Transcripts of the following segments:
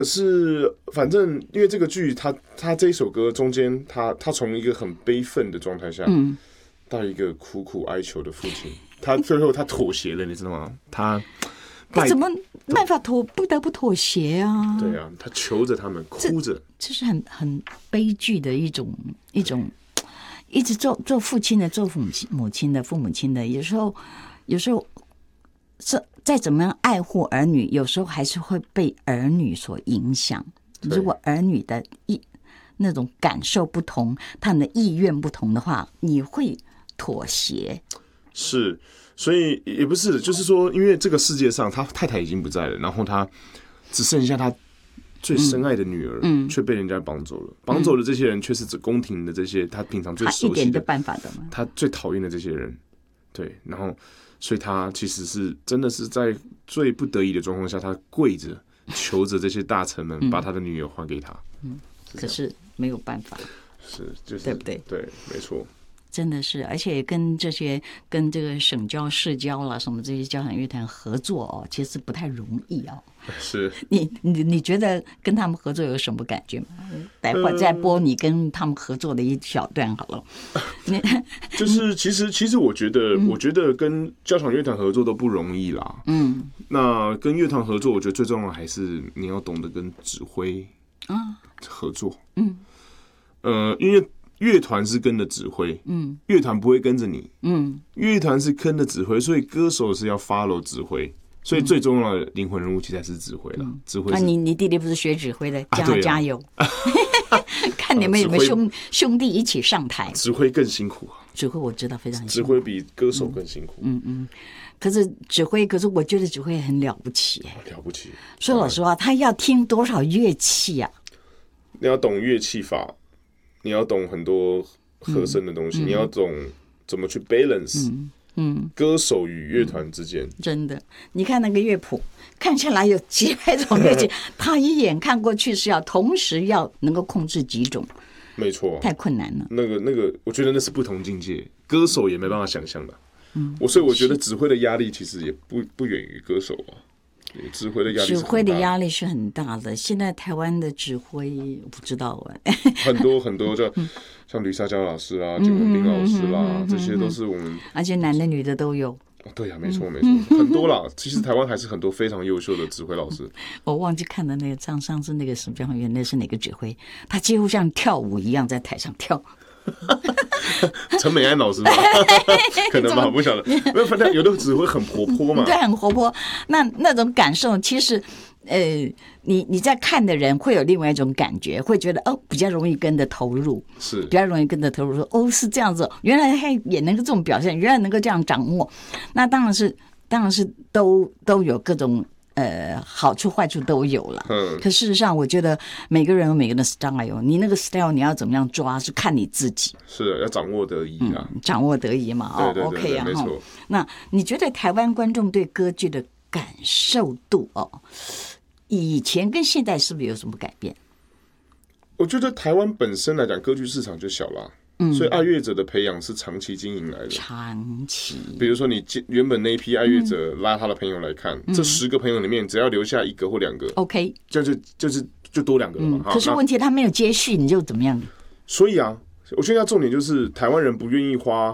是，反正因为这个剧，他这一首歌中间，他从一个很悲愤的状态下，到一个苦苦哀求的父亲，他最后他妥协了，你知道吗？他怎么办法不得不妥协啊？ 对啊，他求着他们，哭着， 这是很悲剧的一种，一直做父亲的，做父母亲的，有时候是再怎么样爱护儿女，有时候还是会被儿女所影响。如果儿女的那种感受不同，他们的意愿不同的话，你会妥协。 是，所以也不是，就是说，因为这个世界上他太太已经不在了，然后他只剩下他最深爱的女儿，却被人家绑走了。绑走的这些人，却是指宫廷的这些他平常最熟悉的， 他一点的办法的吗？ 他最讨厌的这些人，对，然后。所以他其实是真的是在最不得已的状况下，他跪着求着这些大臣们把他的女儿还给他。 可是没有办法， 就是对不对？ 对，没错。 真的是，而且跟这个省交、市交啦什么这些交响乐团合作哦，其实不太容易哦。 是你觉得跟他们合作有什么感觉吗？待会儿再播你跟他们合作的一小段好了。 就是其实我觉得跟交响乐团合作都不容易啦。那跟乐团合作，我觉得最重要的还是你要懂得跟指挥合作。因为乐团是跟着指挥，乐团不会跟着你，乐团是跟着指挥，所以歌手是要 follow 指挥，所以最重要的灵魂人物其实还是指挥了。指挥是你弟弟不是学指挥的，加油！看你们有没有兄弟一起上台。 指挥更辛苦啊， 指挥我知道非常辛苦， 指挥比歌手更辛苦。 可是我觉得指挥很了不起， 了不起。 说老实话，他要听多少乐器啊？ 你要懂乐器法。你要懂很多和声的东西，你要懂怎么去 balance，歌手与乐团之间。 真的，你看那个乐谱，看下来有几百种乐器，他一眼看过去是要同时要能够控制几种， 没错， 太困难了。 那个，我觉得那是不同境界，歌手也没办法想象的。所以我觉得指挥的压力其实也不远于歌手啊。指挥的压力是很大的。现在台湾的指挥我不知道很多像吕莎娇老师啊、简文彬老师啦，这些都是我们， 而且男的女的都有。 对呀，没错，很多啦。其实台湾还是很多非常优秀的指挥老师。 我忘记看的那个上次那个什么交响乐，那是哪个指挥？他几乎像跳舞一样在台上跳。 陈美安老师吧，可能吧，我不晓得。没有，反正有的指挥很活泼嘛， 对，很活泼。那种感受，其实，你在看的人会有另外一种感觉，会觉得比较容易跟着投入， 是比较容易跟着投入。说是这样子，原来他也能够这种表现，原来能够这样掌握。那当然是都有各种。好处坏处都有了。可事实上，我觉得每个人有每个人的 style， 你那个 style 你要怎么样抓，是看你自己。 是要掌握得宜啊， 掌握得宜嘛。 对 OK 啊， 没错。 那你觉得台湾观众对歌剧的感受度以前跟现在是不是有什么改变？ 我觉得台湾本身来讲，歌剧市场就小了。所以爱乐者的培养是长期经营来的， 长期。 比如说你原本那一批爱乐者拉他的朋友来看，这10个朋友里面只要留下1个或2个 ，OK， 就多2个了嘛。 可是问题他没有接续，你就怎么样？ 所以啊，我觉得重点就是台湾人不愿意花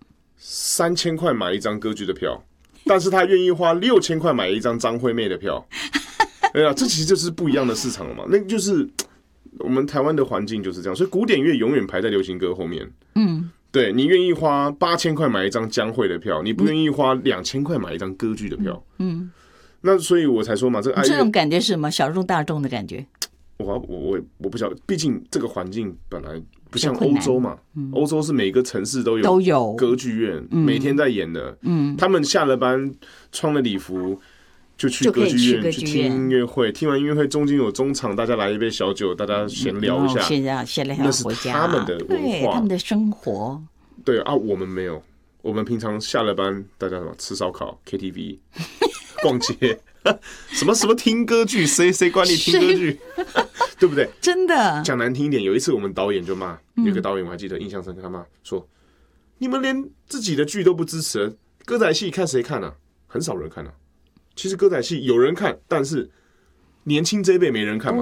3000块买一张歌剧的票，但是他愿意花6000块买一张张惠妹的票。对啊，这其实就是不一样的市场了嘛。那就是。我们台湾的环境就是这样，所以古典乐永远排在流行歌后面。对，你愿意花8000块买一张江蕙的票，你不愿意花2000块买一张歌剧的票。那所以我才说嘛，这种感觉是什么？小众大众的感觉。 我不晓得，毕竟这个环境本来不像欧洲嘛。欧洲是每个城市都有歌剧院，每天在演的。他们下了班穿了礼服。就去歌剧院去听音乐会，听完音乐会中间有中场，大家来一杯小酒，大家闲聊一下。那是他们的文化， 他们的生活。 对啊，我们没有，我们平常下了班，大家什么吃烧烤、KTV、逛街，什么听歌剧，谁管你听歌剧，对不对？ 真的。 讲难听一点，有一次我们导演就骂，有个导演我还记得印象深刻，他骂说：“你们连自己的剧都不支持，歌仔戏看谁看啊？很少人看啊。”其实歌仔戏有人看，但是年轻这一辈没人看嘛。